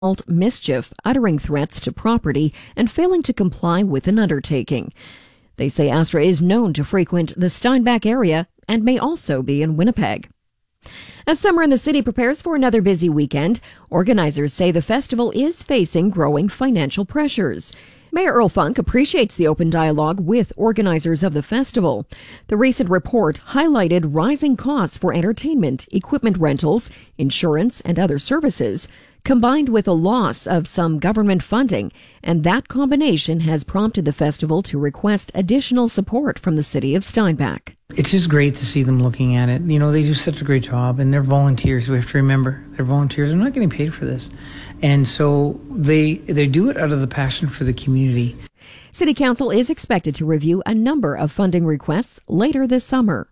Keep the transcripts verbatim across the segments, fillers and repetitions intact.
mischief, uttering threats to property, and failing to comply with an undertaking. They say Astra is known to frequent the Steinbach area and may also be in Winnipeg. As Summer in the City prepares for another busy weekend, organizers say the festival is facing growing financial pressures. Mayor Earl Funk appreciates the open dialogue with organizers of the festival. The recent report highlighted rising costs for entertainment, equipment rentals, insurance, and other services, combined with a loss of some government funding, and that combination has prompted the festival to request additional support from the city of Steinbach. It's just great to see them looking at it. You know, they do such a great job, and they're volunteers. We have to remember, they're volunteers. They're not getting paid for this. And so they they do it out of the passion for the community. City Council is expected to review a number of funding requests later this summer.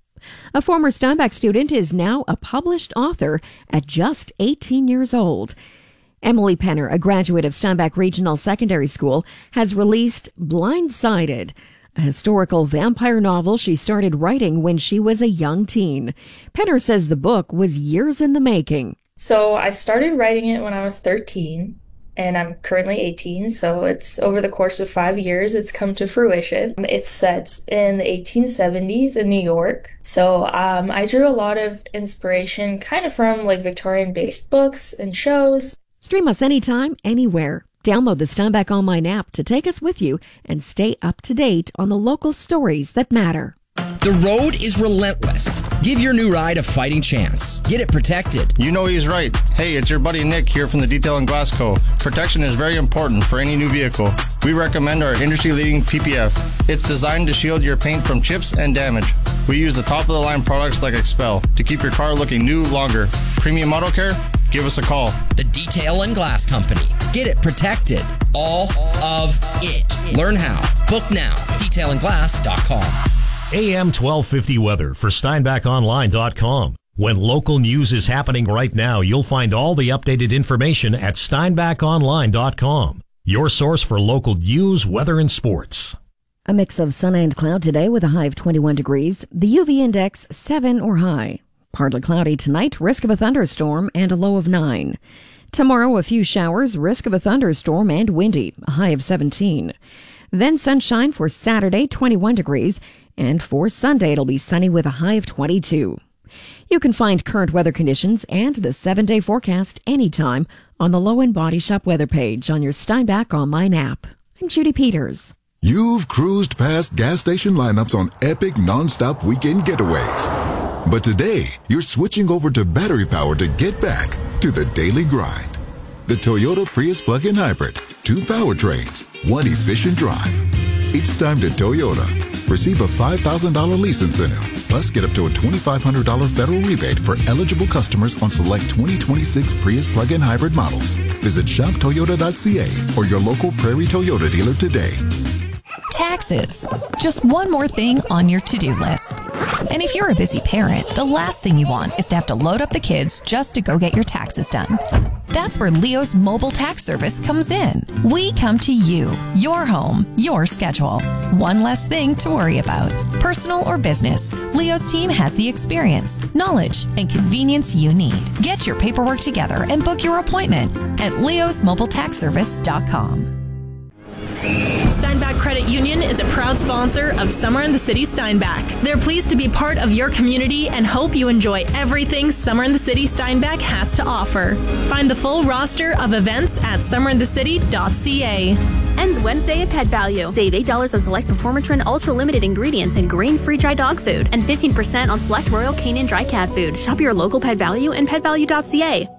A former Steinbach student is now a published author at just eighteen years old. Emily Penner, a graduate of Steinbach Regional Secondary School, has released Blindsided, a historical vampire novel she started writing when she was a young teen. Penner says the book was years in the making. So I started writing it when I was thirteen, and I'm currently eighteen, so it's over the course of five years it's come to fruition. It's set in the eighteen seventies in New York, so um, I drew a lot of inspiration kind of from like Victorian-based books and shows. Stream us anytime, anywhere. Download the Steinbach Online app to take us with you and stay up to date on the local stories that matter. The road is relentless. Give your new ride a fighting chance. Get it protected. You know he's right. Hey, it's your buddy Nick here from the Detail and Glass Co. Protection is very important for any new vehicle. We recommend our industry-leading P P F. It's designed to shield your paint from chips and damage. We use the top-of-the-line products like Expel to keep your car looking new longer. Premium Auto Care? Give us a call. The Detail and Glass Company. Get it protected. All of it. Learn how. Book now. detail and glass dot com. A M twelve fifty weather for Steinbach Online dot com. When local news is happening right now, you'll find all the updated information at Steinbach Online dot com. Your source for local news, weather, and sports. A mix of sun and cloud today with a high of twenty-one degrees. The U V index seven or high. Partly cloudy tonight, risk of a thunderstorm and a low of nine. Tomorrow, a few showers, risk of a thunderstorm and windy, a high of seventeen. Then sunshine for Saturday, twenty-one degrees. And for Sunday, it'll be sunny with a high of twenty-two. You can find current weather conditions and the seven-day forecast anytime on the Low End Body Shop weather page on your Steinbach Online app. I'm Judy Peters. You've cruised past gas station lineups on epic non-stop weekend getaways. But today, you're switching over to battery power to get back to the daily grind. The Toyota Prius Plug-in Hybrid. Two powertrains, one efficient drive. It's time to Toyota. Receive a five thousand dollars lease incentive, plus get up to a twenty-five hundred dollars federal rebate for eligible customers on select twenty twenty-six Prius plug-in hybrid models. Visit shop toyota dot c a or your local Prairie Toyota dealer today. Taxes. Just one more thing on your to-do list. And if you're a busy parent, the last thing you want is to have to load up the kids just to go get your taxes done. That's where Leo's mobile tax service comes in. We come to you, your home, your schedule. One less thing to worry about. Personal or business, Leo's team has the experience, knowledge, and convenience you need. Get your paperwork together and book your appointment at leos mobile tax service dot com. Steinbach Credit Union is a proud sponsor of Summer in the City Steinbach. They're pleased to be part of your community and hope you enjoy everything Summer in the City Steinbach has to offer. Find the full roster of events at summer in the city dot c a. Ends Wednesday at Pet Value. Save eight dollars on select Performatrin Ultra Limited ingredients and grain-free dry dog food, and fifteen percent on select Royal Canin dry cat food. Shop your local Pet Value and pet value dot c a.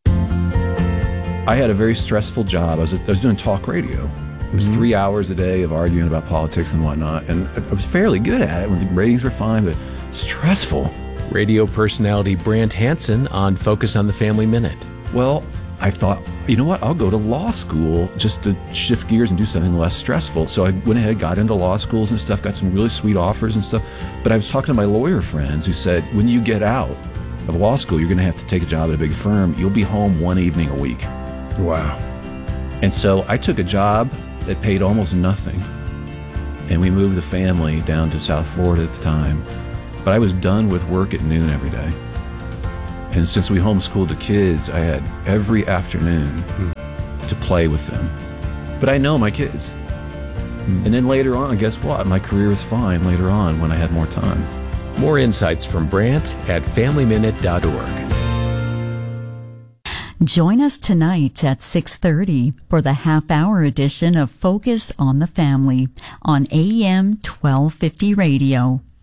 I had a very stressful job. I was, I was doing talk radio. It was three hours a day of arguing about politics and whatnot, and I was fairly good at it when the ratings were fine, but stressful. Radio personality Brant Hansen on Focus on the Family Minute. Well, I thought, you know what, I'll go to law school just to shift gears and do something less stressful. So I went ahead, got into law schools and stuff, got some really sweet offers and stuff. But I was talking to my lawyer friends who said, when you get out of law school, you're going to have to take a job at a big firm. You'll be home one evening a week. Wow. And so I took a job that paid almost nothing. And we moved the family down to South Florida at the time. But I was done with work at noon every day. And since we homeschooled the kids, I had every afternoon mm. to play with them. But I know my kids. Mm. And then later on, guess what? My career was fine later on when I had more time. More insights from Brant at family minute dot org. Join us tonight at six thirty for the half-hour edition of Focus on the Family on A M twelve fifty Radio.